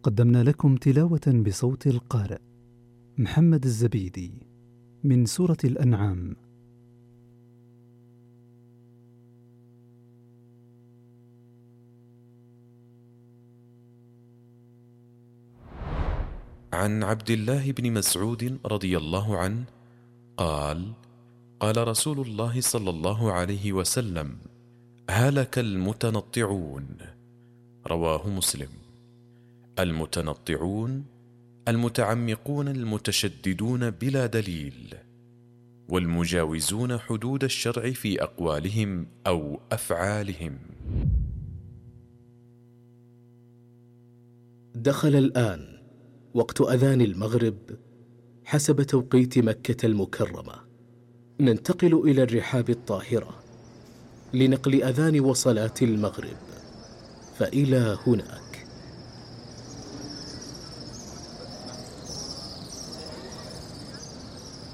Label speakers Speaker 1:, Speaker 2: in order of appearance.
Speaker 1: قدمنا لكم تلاوة بصوت القارئ محمد الزبيدي من سورة الأنعام.
Speaker 2: عن عبد الله بن مسعود رضي الله عنه قال: قال رسول الله صلى الله عليه وسلم: هلك المتنطعون. رواه مسلم. المتنطعون المتعمقون المتشددون بلا دليل، والمجاوزون حدود الشرع في أقوالهم أو أفعالهم.
Speaker 3: دخل الآن وقت أذان المغرب حسب توقيت مكة المكرمة. ننتقل إلى الرحاب الطاهرة لنقل أذان وصلاة المغرب، فإلى هناك.